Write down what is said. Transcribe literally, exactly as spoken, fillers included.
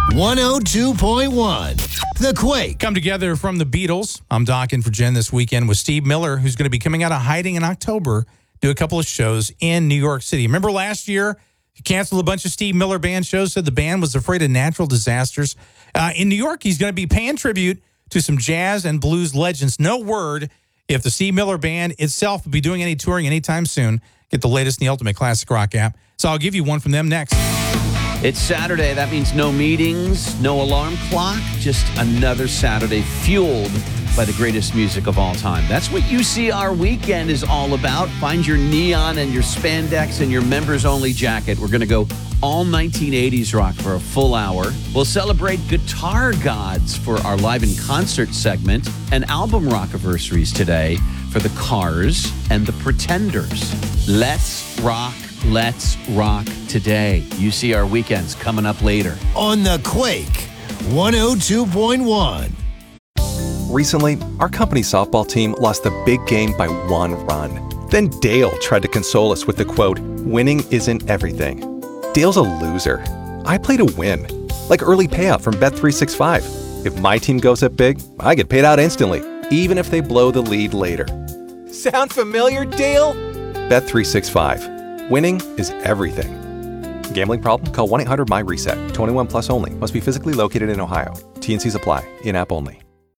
one oh two point one The Quake. Come together from the Beatles. I'm Doc in for Jen this weekend with Steve Miller, who's going to be coming out of hiding in October, do a couple of shows in New York City. Remember last year, he canceled a bunch of Steve Miller Band shows, said the band was afraid of natural disasters. Uh, in New York, he's going to be paying tribute to some jazz and blues legends. No word if the Steve Miller Band itself will be doing any touring anytime soon. Get the latest in the Ultimate Classic Rock app. So I'll give you one from them next. It's Saturday. That means no meetings, no alarm clock, just another Saturday fueled by the greatest music of all time. That's what U C R Weekend is all about. Find your neon and your spandex and your members-only jacket. We're going to go all nineteen eighties rock for a full hour. We'll celebrate guitar gods for our live in concert segment and album rock-iversaries today for the Cars and the Pretenders. Let's rock. Let's rock today. U C R Weekend's coming up later. On The Quake, one oh two point one. Recently, our company softball team lost the big game by one run. Then Dale tried to console us with the quote, "Winning isn't everything." Dale's a loser. I play to win. Like early payout from Bet three sixty-five. If my team goes up big, I get paid out instantly, even if they blow the lead later. Sound familiar, Dale? Bet three sixty-five. Winning is everything. Gambling problem? Call one eight hundred M Y RESET. twenty-one plus only. Must be physically located in Ohio. T N Cs apply. In-app only.